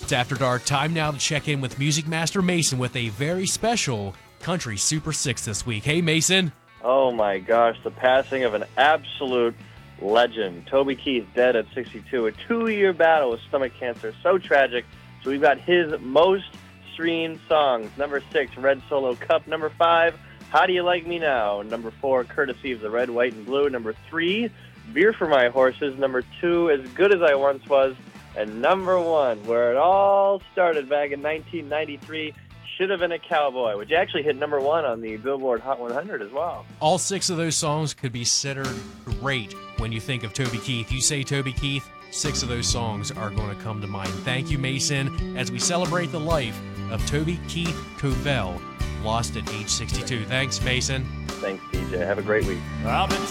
It's After Dark. Time now to check in with Music Master Mason with a very special Country Super 6 this week. Hey, Mason. Oh, my gosh. The passing of an absolute legend. Toby Keith dead at 62. A 2-year battle with stomach cancer. So tragic. So we've got his most streamed songs. Number 6, Red Solo Cup. Number 5, How Do You Like Me Now? Number 4, Courtesy of the Red, White, and Blue. Number 3, Beer for My Horses. Number 2, As Good As I Once Was. And number 1, where it all started back in 1993, Should Have Been a Cowboy, which actually hit number 1 on the Billboard Hot 100 as well. All 6 of those songs could be considered great when you think of Toby Keith. You say Toby Keith, 6 of those songs are going to come to mind. Thank you, Mason, as we celebrate the life of Toby Keith Covell, lost at age 62. Thanks, Mason. Thanks, DJ. Have a great week.